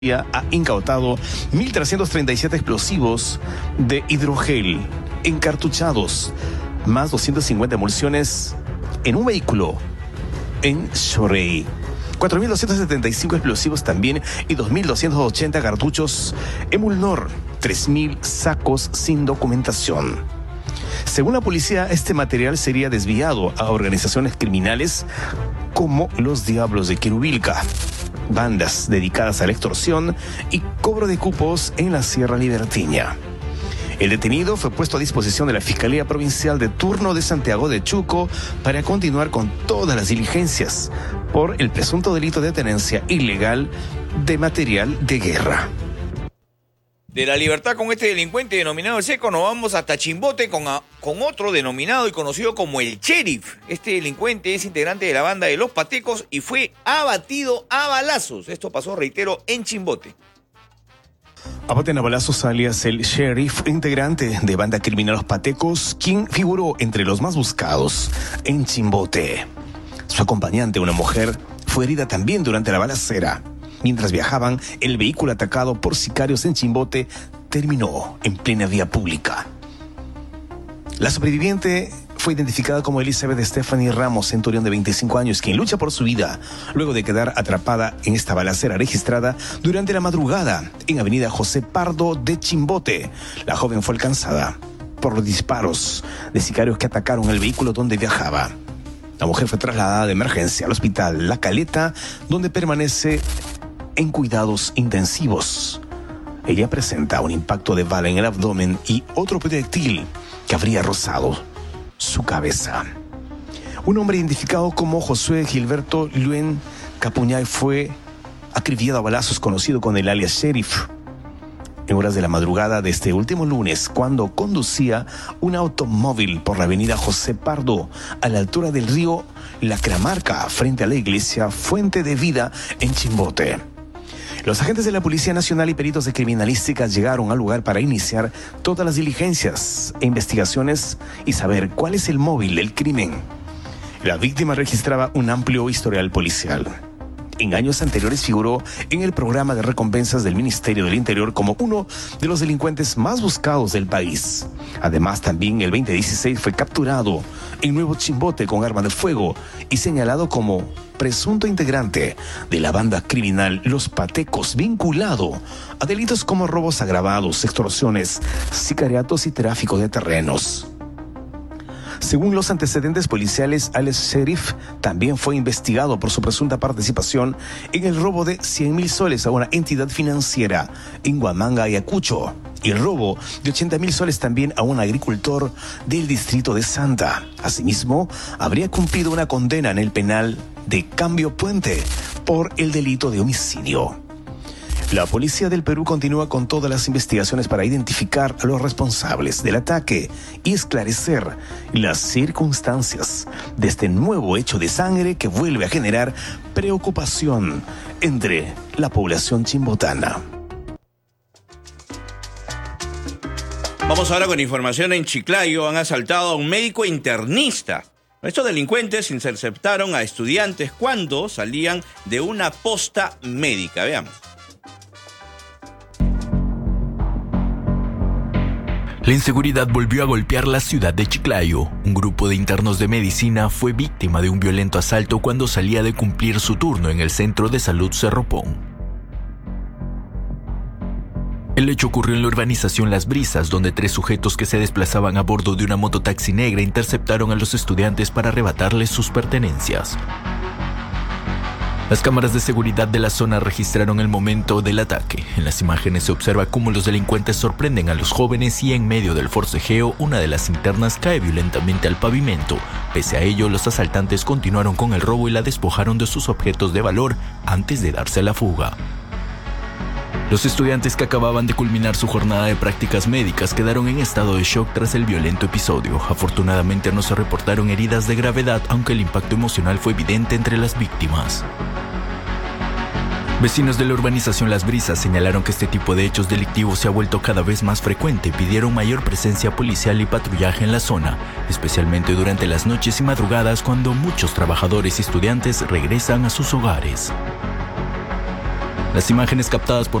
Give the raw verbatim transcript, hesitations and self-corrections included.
ha incautado mil trescientos treinta y siete explosivos de hidrogel encartuchados, más doscientas cincuenta municiones en un vehículo en Shorey. cuatro mil doscientos setenta y cinco explosivos también y dos mil doscientos ochenta cartuchos en Mulnor, tres mil sacos sin documentación. Según la policía, este material sería desviado a organizaciones criminales como los Diablos de Querubilca, bandas dedicadas a la extorsión y cobro de cupos en la Sierra Libertiña. El detenido fue puesto a disposición de la Fiscalía Provincial de turno de Santiago de Chuco para continuar con todas las diligencias por el presunto delito de tenencia ilegal de material de guerra. De La Libertad con este delincuente denominado El Seco, nos vamos hasta Chimbote con, a, con otro denominado y conocido como El Sheriff. Este delincuente es integrante de la banda de Los Patecos y fue abatido a balazos. Esto pasó, reitero, en Chimbote. Abaten a balazos alias El Sheriff, integrante de banda criminal Los Patecos, quien figuró entre los más buscados en Chimbote. Su acompañante, una mujer, fue herida también durante la balacera. Mientras viajaban, el vehículo atacado por sicarios en Chimbote terminó en plena vía pública. La sobreviviente fue identificada como Elizabeth Stephanie Ramos, centurión de veinticinco años, quien lucha por su vida luego de quedar atrapada en esta balacera registrada durante la madrugada en Avenida José Pardo de Chimbote. La joven fue alcanzada por los disparos de sicarios que atacaron el vehículo donde viajaba. La mujer fue trasladada de emergencia al hospital La Caleta, donde permanece en cuidados intensivos. Ella presenta un impacto de bala en el abdomen y otro proyectil que habría rozado su cabeza. Un hombre identificado como Josué Gilberto Luen Capuñay fue acribillado a balazos, conocido con el alias Sheriff, en horas de la madrugada de este último lunes, cuando conducía un automóvil por la avenida José Pardo, a la altura del río La Cramarca, frente a la iglesia Fuente de Vida en Chimbote. Los agentes de la Policía Nacional y peritos de criminalística llegaron al lugar para iniciar todas las diligencias e investigaciones y saber cuál es el móvil del crimen. La víctima registraba un amplio historial policial. En años anteriores figuró en el programa de recompensas del Ministerio del Interior como uno de los delincuentes más buscados del país. Además, también el veinte dieciséis fue capturado en Nuevo Chimbote con arma de fuego y señalado como presunto integrante de la banda criminal Los Patecos, vinculado a delitos como robos agravados, extorsiones, sicariatos y tráfico de terrenos. Según los antecedentes policiales, Alex Sheriff también fue investigado por su presunta participación en el robo de cien mil soles a una entidad financiera en Huamanga, Ayacucho, y el robo de ochenta mil soles también a un agricultor del distrito de Santa. Asimismo, habría cumplido una condena en el penal de Cambio Puente por el delito de homicidio. La policía del Perú continúa con todas las investigaciones para identificar a los responsables del ataque y esclarecer las circunstancias de este nuevo hecho de sangre que vuelve a generar preocupación entre la población chimbotana. Vamos ahora con información en Chiclayo. Han asaltado a un médico internista. Estos delincuentes interceptaron a estudiantes cuando salían de una posta médica. Veamos. La inseguridad volvió a golpear la ciudad de Chiclayo. Un grupo de internos de medicina fue víctima de un violento asalto cuando salía de cumplir su turno en el Centro de Salud Cerropón. El hecho ocurrió en la urbanización Las Brisas, donde tres sujetos que se desplazaban a bordo de una mototaxi negra interceptaron a los estudiantes para arrebatarles sus pertenencias. Las cámaras de seguridad de la zona registraron el momento del ataque. En las imágenes se observa cómo los delincuentes sorprenden a los jóvenes y en medio del forcejeo, una de las internas cae violentamente al pavimento. Pese a ello, los asaltantes continuaron con el robo y la despojaron de sus objetos de valor antes de darse a la fuga. Los estudiantes que acababan de culminar su jornada de prácticas médicas quedaron en estado de shock tras el violento episodio. Afortunadamente no se reportaron heridas de gravedad, aunque el impacto emocional fue evidente entre las víctimas. Vecinos de la urbanización Las Brisas señalaron que este tipo de hechos delictivos se ha vuelto cada vez más frecuente y pidieron mayor presencia policial y patrullaje en la zona, especialmente durante las noches y madrugadas cuando muchos trabajadores y estudiantes regresan a sus hogares. Las imágenes captadas por